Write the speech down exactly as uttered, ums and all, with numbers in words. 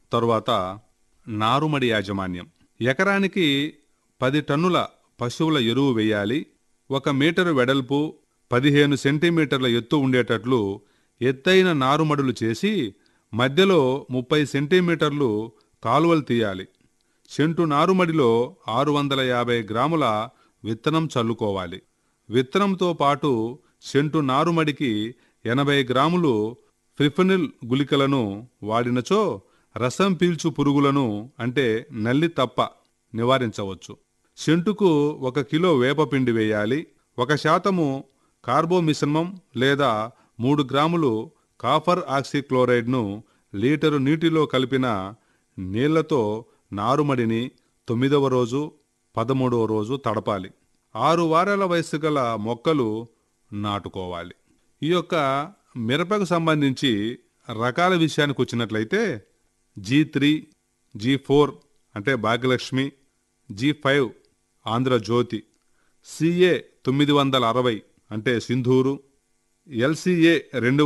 తరువాత నారుమడి యాజమాన్యం. ఎకరానికి పది టన్నుల పశువుల ఎరువు వేయాలి. ఒక మీటరు వెడల్పు, పదిహేను సెంటీమీటర్ల ఎత్తు ఉండేటట్లు ఎత్తైన నారుమడులు చేసి మధ్యలో ముప్పై సెంటీమీటర్లు కాలువలు తీయాలి. సెంటు నారుమడిలో ఆరు వందల యాభై గ్రాముల విత్తనం చల్లుకోవాలి. విత్తనంతో పాటు సెంటు నారుమడికి ఎనభై గ్రాములు ఫిఫ్నిల్ గుళికలను వాడినచో రసం పీల్చు పురుగులను అంటే నల్లి తప్ప నివారించవచ్చు. సెంటుకు ఒక కిలో వేపపిండి వేయాలి. ఒక శాతము కార్బోమిశ్రమం లేదా మూడు గ్రాములు కాపర్ ఆక్సిక్లోరైడ్ను లీటరు నీటిలో కలిపిన నీళ్లతో నారుమడిని తొమ్మిదవ రోజు, పదమూడవ రోజు తడపాలి. ఆరు వారాల వయసు గల మొక్కలు నాటుకోవాలి. ఈ యొక్క మిరపకు సంబంధించి రకాల విషయానికి వచ్చినట్లయితే జీ త్రీ, జీ ఫోర్ అంటే Bhagyalakshmi, G five Andhra Jyothi, CA తొమ్మిది వందల అరవై అంటే సింధూరు, ఎల్సిఏ రెండు